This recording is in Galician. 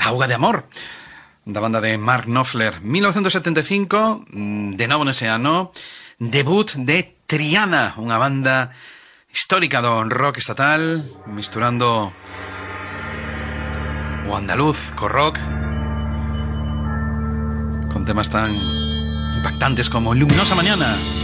Auga de Amor, da banda de Mark Knopfler. 1975, de novo nese ano, debut de Triana, unha banda histórica do rock estatal, misturando o andaluz co rock, con temas tan impactantes como Luminosa Mañana.